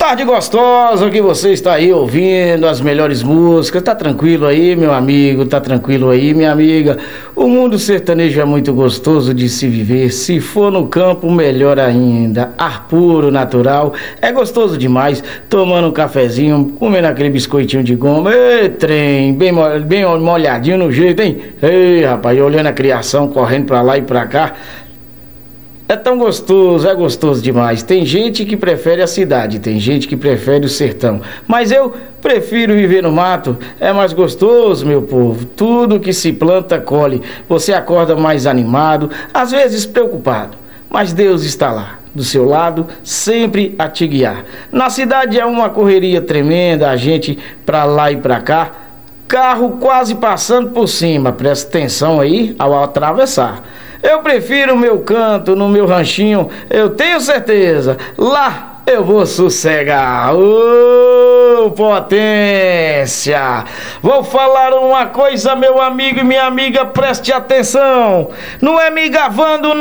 Tarde gostosa que você está aí ouvindo as melhores músicas. Tá tranquilo aí, meu amigo? Tá tranquilo aí, minha amiga? O mundo sertanejo é muito gostoso de se viver. Se for no campo, melhor ainda. Ar puro, natural. É gostoso demais. Tomando um cafezinho, comendo aquele biscoitinho de goma. Ei, trem, bem molhadinho no jeito, hein? Ei, rapaz, olhando a criação, correndo pra lá e pra cá. É tão gostoso, é gostoso demais. Tem gente que prefere a cidade, tem gente que prefere o sertão. Mas eu prefiro viver no mato, é mais gostoso, meu povo. Tudo que se planta, colhe. Você acorda mais animado, às vezes preocupado. Mas Deus está lá, do seu lado, sempre a te guiar. Na cidade é uma correria tremenda, a gente pra lá e pra cá. Carro quase passando por cima, presta atenção aí ao atravessar. Eu prefiro o meu canto, no meu ranchinho, eu tenho certeza, lá eu vou sossegar. Ô, potência! Vou falar uma coisa, meu amigo e minha amiga, preste atenção. Não é me gavando,